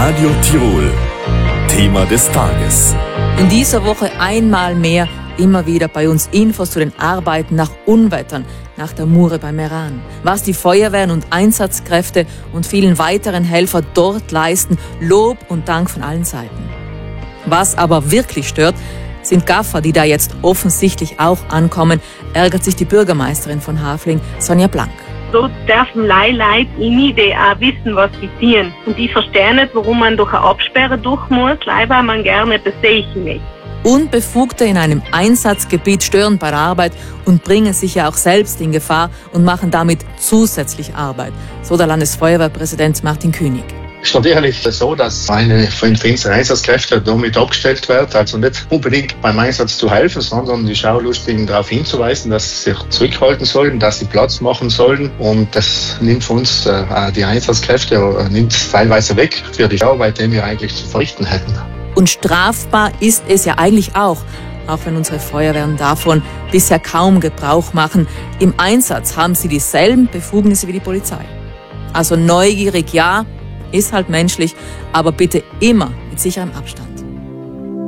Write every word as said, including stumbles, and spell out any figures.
Radio Tirol. Thema des Tages. In dieser Woche einmal mehr immer wieder bei uns Infos zu den Arbeiten nach Unwettern, nach der Mure bei Meran. Was die Feuerwehren und Einsatzkräfte und vielen weiteren Helfer dort leisten, Lob und Dank von allen Seiten. Was aber wirklich stört, sind Gaffer, die da jetzt offensichtlich auch ankommen, ärgert sich die Bürgermeisterin von Hafling, Sonja Blank. So dürfen Leute nicht auch wissen, was sie tun. Und ich verstehe nicht, warum man durch eine Absperre durch muss, weil man gerne das sehen möchte. Unbefugte in einem Einsatzgebiet stören bei der Arbeit und bringen sich ja auch selbst in Gefahr und machen damit zusätzlich Arbeit, so der Landesfeuerwehrpräsident Martin König. Es ist natürlich so, dass eine von unseren Einsatzkräften damit abgestellt wird, also nicht unbedingt beim Einsatz zu helfen, sondern die Schaulustigen darauf hinzuweisen, dass sie sich zurückhalten sollen, dass sie Platz machen sollen, und das nimmt von uns äh, die Einsatzkräfte, äh, nimmt teilweise weg für die Schauarbeit, die wir eigentlich zu verrichten hätten. Und strafbar ist es ja eigentlich auch, auch wenn unsere Feuerwehren davon bisher kaum Gebrauch machen. Im Einsatz haben sie dieselben Befugnisse wie die Polizei. Also neugierig ja, ist halt menschlich, aber bitte immer mit sicherem Abstand.